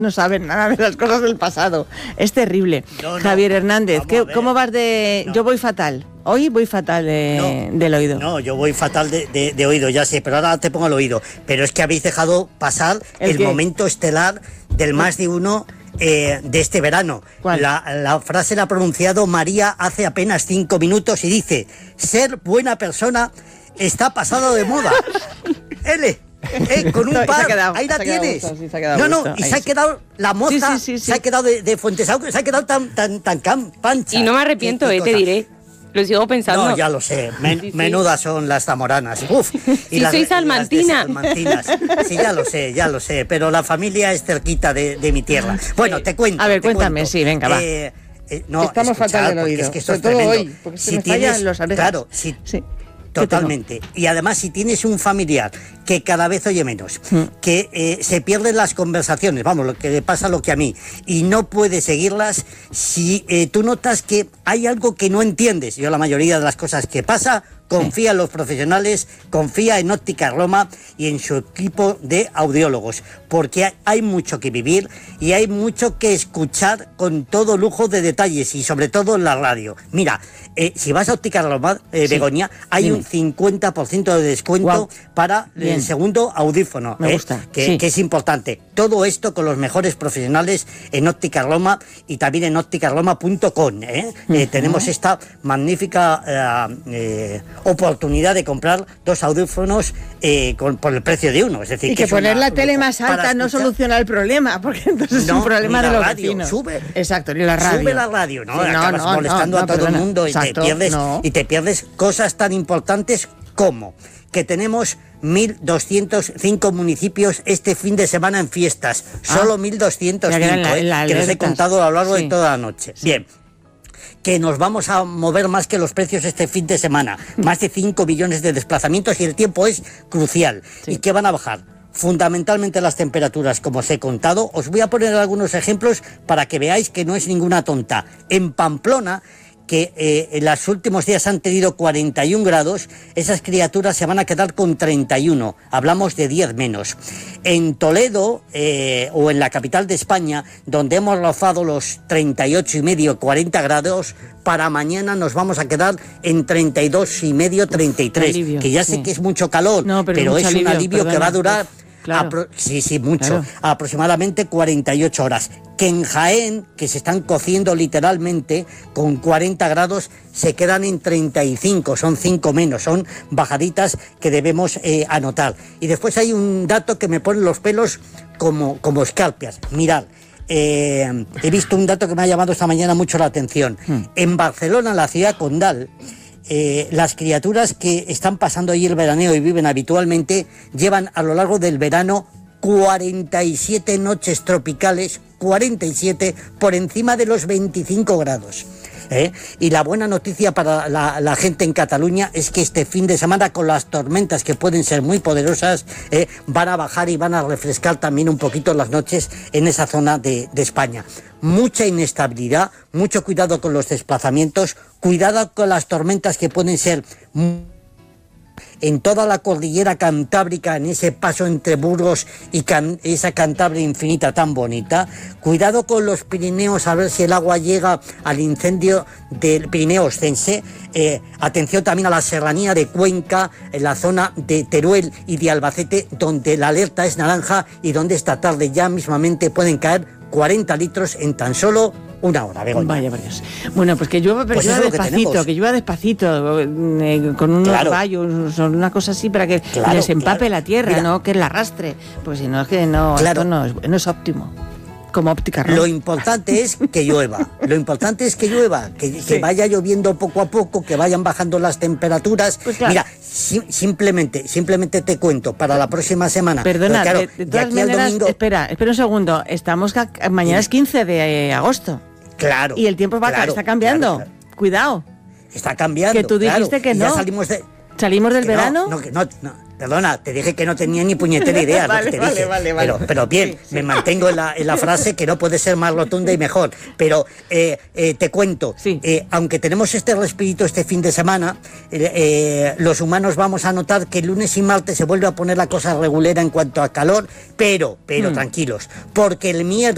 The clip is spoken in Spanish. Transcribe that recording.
no saben nada de las cosas del pasado. Es terrible. No, Javier Hernández, ¿cómo vas de...? No. Yo voy fatal. Hoy voy fatal del oído. No, yo voy fatal de oído, ya sé, pero ahora te pongo el oído. Pero es que habéis dejado pasar el momento estelar del más de uno de este verano. ¿Cuál? La frase la ha pronunciado María hace apenas 5 minutos y dice: ser buena persona está pasado de moda. Con un par, ahí la tienes. Y se ha quedado la moza, se ha quedado de Fuentesauco, se ha quedado tan pancha. Y no me arrepiento, te diré. Lo sigo pensando. No, ya lo sé. Menudas son las zamoranas. Uf. Y soy salmantina. Sí, ya lo sé. Pero la familia es cerquita de mi tierra. Bueno, te cuento. A ver, cuéntame, sí, venga, va. No, estamos fatal del oído. Es que esto es todo tremendo. hoy, porque se me fallan los orejas. Claro, sí. Totalmente. Y además, si tienes un familiar que cada vez oye menos, que se pierden las conversaciones, vamos, lo que le pasa lo que a mí, y no puede seguirlas, si tú notas que hay algo que no entiendes, yo la mayoría de las cosas que pasa, confía en los profesionales, confía en Óptica Roma y en su equipo de audiólogos, porque hay mucho que vivir y hay mucho que escuchar con todo lujo de detalles y sobre todo en la radio. Mira, si vas a Óptica Roma, Begoña, hay un 50% de descuento para el segundo audífono. Me gusta. Que es importante. Todo esto con los mejores profesionales en Óptica Roma y también en ópticaroma.com. Tenemos esta magnífica oportunidad de comprar 2 audífonos por el precio de uno. Es decir, y que poner la tele más alta no soluciona el problema, porque entonces es un problema de los vecinos. Exacto, ni la radio. Sube la radio, ¿no? Acabas molestando a todo el mundo y te pierdes cosas tan importantes como que tenemos 1.205 municipios este fin de semana en fiestas. Solo 1.205, que les he contado a lo largo de toda la noche. Bien. Que nos vamos a mover más que los precios este fin de semana. Más de 5 millones de desplazamientos y el tiempo es crucial. Y que van a bajar fundamentalmente las temperaturas, como os he contado. Os voy a poner algunos ejemplos para que veáis que no es ninguna tonta. En Pamplona, que en los últimos días han tenido 41 grados, esas criaturas se van a quedar con 31, hablamos de 10 menos. En Toledo, o en la capital de España, donde hemos rozado los 38,5, 40 grados, para mañana nos vamos a quedar en 32,5, 33, alivio, que ya sé que es mucho calor, pero es un alivio que va a durar... Claro. Mucho. Claro. Aproximadamente 48 horas. Que en Jaén, que se están cociendo literalmente, con 40 grados, se quedan en 35, son 5 menos, son bajaditas que debemos anotar. Y después hay un dato que me pone los pelos como escarpias. Mirad. He visto un dato que me ha llamado esta mañana mucho la atención. En Barcelona, la ciudad condal, las criaturas que están pasando allí el veraneo y viven habitualmente llevan a lo largo del verano 47 noches tropicales, 47 por encima de los 25 grados. Y la buena noticia para la gente en Cataluña es que este fin de semana, con las tormentas que pueden ser muy poderosas, van a bajar y van a refrescar también un poquito las noches en esa zona de España. Mucha inestabilidad, mucho cuidado con los desplazamientos, cuidado con las tormentas que pueden ser en toda la cordillera cantábrica, en ese paso entre Burgos y esa Cantabria infinita tan bonita. Cuidado con los Pirineos, a ver si el agua llega al incendio del Pirineo Ostense. Atención también a la serranía de Cuenca, en la zona de Teruel y de Albacete, donde la alerta es naranja y donde esta tarde ya mismamente pueden caer 40 litros en tan solo una hora, Begoña. Vaya, varios. Bueno, pues que llueva, pero pues que llueva despacito, con unos rayos, una cosa así, para que les empape la tierra. Mira, no que la arrastre, pues si no es que no, esto no es óptimo. Como Óptica Roma. Lo importante es que llueva, que vaya lloviendo poco a poco, que vayan bajando las temperaturas. Pues claro. Mira, simplemente te cuento, para la próxima semana. Perdona, claro, de todas maneras, domingo... espera un segundo, mañana es 15 de agosto. Claro. Y el tiempo está cambiando. Claro. Cuidado. Está cambiando. Que tú dijiste que no. Ya ¿Salimos del verano? No. Perdona, te dije que no tenía ni puñetera idea. Vale. Pero bien, me mantengo en la frase, que no puede ser más rotunda y mejor. Pero te cuento, aunque tenemos este respirito este fin de semana, los humanos vamos a notar que el lunes y martes se vuelve a poner la cosa regulera en cuanto a calor, pero tranquilos, porque el miércoles